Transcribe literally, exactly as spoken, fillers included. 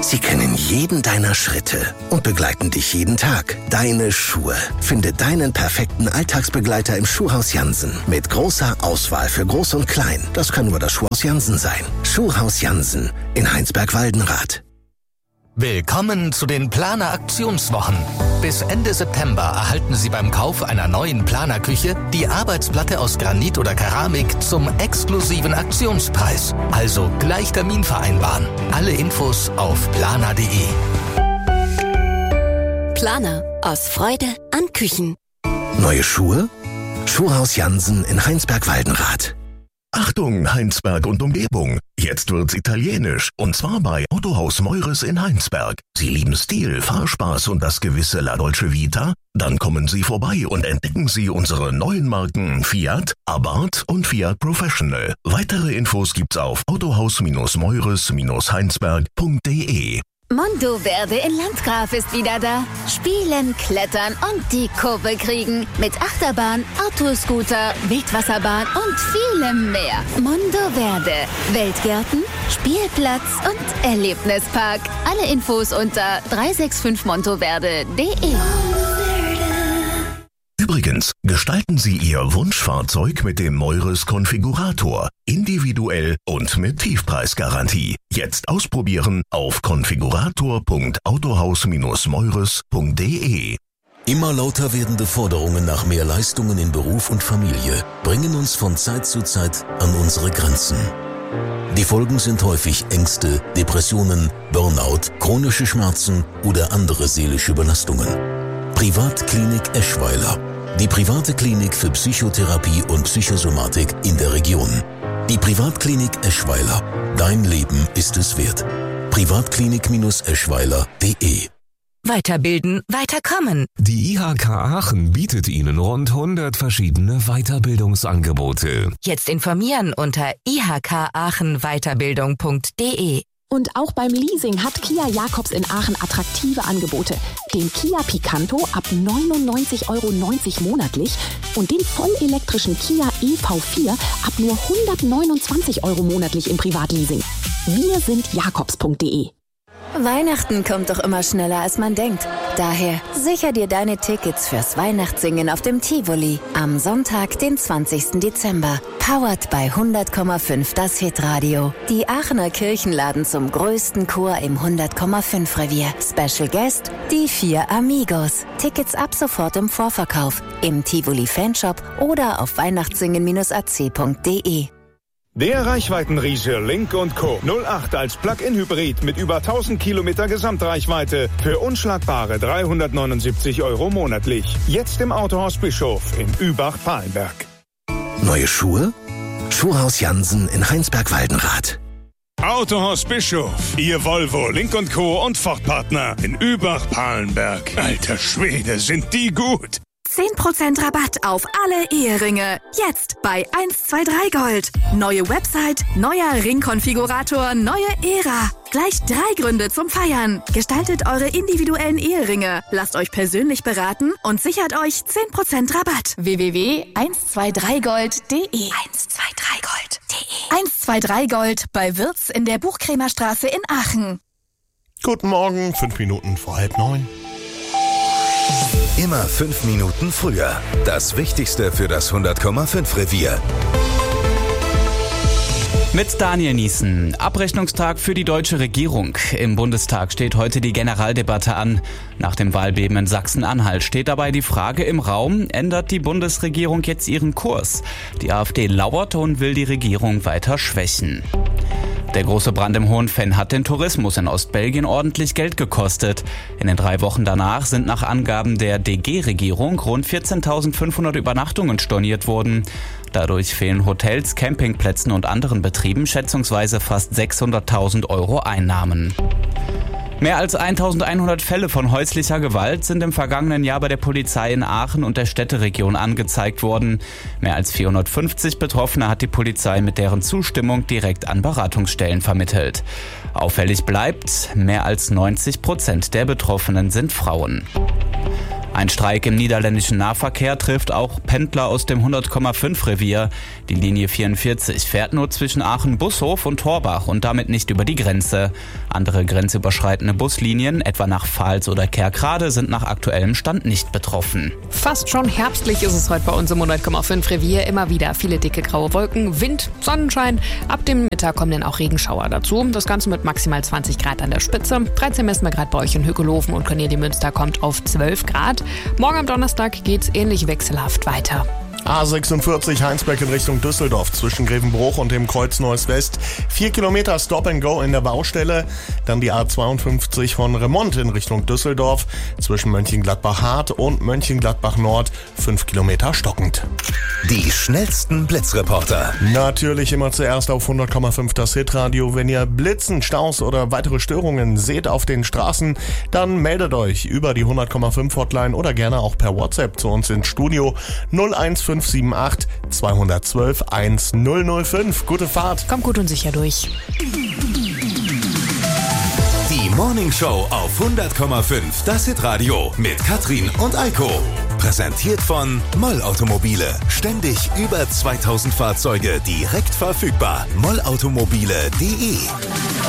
Sie kennen jeden deiner Schritte und begleiten dich jeden Tag. Deine Schuhe. Finde deinen perfekten Alltagsbegleiter im Schuhhaus Jansen. Mit großer Auswahl für Groß und Klein. Das kann nur das Schuhhaus Jansen sein. Schuhhaus Jansen in Heinsberg-Waldenrath. Willkommen zu den Planer-Aktionswochen. Bis Ende September erhalten Sie beim Kauf einer neuen Planer-Küche die Arbeitsplatte aus Granit oder Keramik zum exklusiven Aktionspreis. Also gleich Termin vereinbaren. Alle Infos auf planer punkt de. Planer. Aus Freude an Küchen. Neue Schuhe? Schuhhaus Jansen in Heinsberg-Waldenrath. Achtung, Heinsberg und Umgebung. Jetzt wird's italienisch. Und zwar bei Autohaus Meures in Heinsberg. Sie lieben Stil, Fahrspaß und das gewisse La Dolce Vita? Dann kommen Sie vorbei und entdecken Sie unsere neuen Marken Fiat, Abarth und Fiat Professional. Weitere Infos gibt's auf autohaus-meures-heinsberg punkt de. Mondoverde in Landgraf ist wieder da. Spielen, klettern und die Kurve kriegen. Mit Achterbahn, Autoscooter, Wildwasserbahn und vielem mehr. Mondoverde. Weltgärten, Spielplatz und Erlebnispark. Alle Infos unter drei sechs fünf montoverde punkt de. Übrigens, gestalten Sie Ihr Wunschfahrzeug mit dem Meures Konfigurator. Individuell und mit Tiefpreisgarantie. Jetzt ausprobieren auf konfigurator punkt autohaus-meures punkt de. Immer lauter werdende Forderungen nach mehr Leistungen in Beruf und Familie bringen uns von Zeit zu Zeit an unsere Grenzen. Die Folgen sind häufig Ängste, Depressionen, Burnout, chronische Schmerzen oder andere seelische Belastungen. Privatklinik Eschweiler. Die private Klinik für Psychotherapie und Psychosomatik in der Region. Die Privatklinik Eschweiler. Dein Leben ist es wert. privatklinik eschweiler punkt de. Weiterbilden, weiterkommen. Die I H K Aachen bietet Ihnen rund hundert verschiedene Weiterbildungsangebote. Jetzt informieren unter i h k aachen weiterbildung punkt de. Und auch beim Leasing hat Kia Jacobs in Aachen attraktive Angebote. Den Kia Picanto ab neunundneunzig Euro neunzig monatlich und den vollelektrischen Kia E V vier ab nur hundertneunundzwanzig Euro monatlich im Privatleasing. Wir sind jakobs punkt de. Weihnachten kommt doch immer schneller, als man denkt. Daher sicher dir deine Tickets fürs Weihnachtssingen auf dem Tivoli am Sonntag, den zwanzigsten Dezember. Powered bei hundert Komma fünf das Hitradio. Die Aachener Kirchen laden zum größten Chor im hundert Komma fünf Revier. Special Guest, die vier Amigos. Tickets ab sofort im Vorverkauf, im Tivoli Fanshop oder auf weihnachtssingen a c punkt de. Der Reichweitenriese Link und Co. null acht als Plug-in-Hybrid mit über tausend Kilometer Gesamtreichweite für unschlagbare dreihundertneunundsiebzig Euro monatlich. Jetzt im Autohaus Bischof in Übach-Palenberg. Neue Schuhe? Schuhhaus Jansen in Heinsberg-Waldenrath. Autohaus Bischof, Ihr Volvo, Link und Co. und Ford-Partner in Übach-Palenberg. Alter Schwede, sind die gut! zehn Prozent Rabatt auf alle Eheringe. Jetzt bei eins zwei drei Gold. Neue Website, neuer Ringkonfigurator, neue Ära. Gleich drei Gründe zum Feiern. Gestaltet eure individuellen Eheringe. Lasst euch persönlich beraten und sichert euch zehn Prozent Rabatt. w w w punkt eins zwei drei gold punkt de eins zwei drei gold punkt de eins zwei drei Gold bei Wirz in der Buchkremerstraße in Aachen. Guten Morgen, fünf Minuten vor halb neun. Immer fünf Minuten früher. Das Wichtigste für das hundert Komma fünf Revier. Mit Daniel Niesen. Abrechnungstag für die deutsche Regierung. Im Bundestag steht heute die Generaldebatte an. Nach dem Wahlbeben in Sachsen-Anhalt steht dabei die Frage im Raum, ändert die Bundesregierung jetzt ihren Kurs? Die AfD lauert und will die Regierung weiter schwächen. Der große Brand im Hohenfenn hat den Tourismus in Ostbelgien ordentlich Geld gekostet. In den drei Wochen danach sind nach Angaben der D G-Regierung rund vierzehntausendfünfhundert Übernachtungen storniert worden. Dadurch fehlen Hotels, Campingplätzen und anderen Betrieben schätzungsweise fast sechshunderttausend Euro Einnahmen. Mehr als eintausendeinhundert Fälle von häuslicher Gewalt sind im vergangenen Jahr bei der Polizei in Aachen und der Städteregion angezeigt worden. Mehr als vierhundertfünfzig Betroffene hat die Polizei mit deren Zustimmung direkt an Beratungsstellen vermittelt. Auffällig bleibt, mehr als neunzig Prozent der Betroffenen sind Frauen. Ein Streik im niederländischen Nahverkehr trifft auch Pendler aus dem hundert Komma fünf Revier. Die Linie vierundvierzig fährt nur zwischen Aachen-Bushof und Thorbach und damit nicht über die Grenze. Andere grenzüberschreitende Buslinien, etwa nach Pfalz oder Kerkrade, sind nach aktuellem Stand nicht betroffen. Fast schon herbstlich ist es heute bei uns im hundert Komma fünf Revier. Immer wieder viele dicke graue Wolken, Wind, Sonnenschein. Ab dem Mittag kommen dann auch Regenschauer dazu. Das Ganze mit maximal zwanzig Grad an der Spitze. dreizehn messen wir gerade bei euch in Hückelhofen und Cornelia-Münster kommt auf zwölf Grad. Morgen am Donnerstag geht's ähnlich wechselhaft weiter. A sechsundvierzig Heinsberg in Richtung Düsseldorf zwischen Grevenbruch und dem Kreuz Neuss West. Vier Kilometer Stop and Go in der Baustelle. Dann die A zweiundfünfzig von Remont in Richtung Düsseldorf zwischen Mönchengladbach-Hart und Mönchengladbach-Nord. Fünf Kilometer stockend. Die schnellsten Blitzreporter. Natürlich immer zuerst auf hundert Komma fünf das Hitradio. Wenn ihr Blitzen, Staus oder weitere Störungen seht auf den Straßen, dann meldet euch über die hundert Komma fünf Hotline oder gerne auch per WhatsApp zu uns ins Studio null eins fünf sieben acht zwei eins zwei eins null null fünf. Gute Fahrt. Kommt gut und sicher durch. Die Morning Show auf hundert Komma fünf, das Hitradio mit Katrin und Eiko. Präsentiert von Moll Automobile. Ständig über zweitausend Fahrzeuge direkt verfügbar. moll automobile punkt de